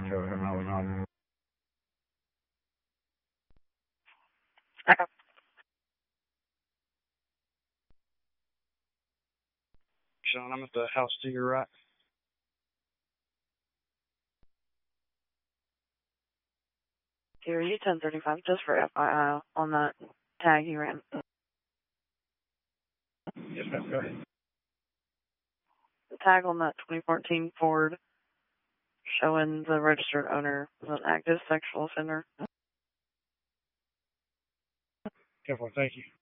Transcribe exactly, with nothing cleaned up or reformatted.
Sean, I'm at the house to your right. Here, you ten thirty-five, just for F Y I on that tag you ran. Yes, ma'am. Go ahead. The tag on that twenty fourteen Ford showing the registered owner was an active sexual offender. Careful, thank you.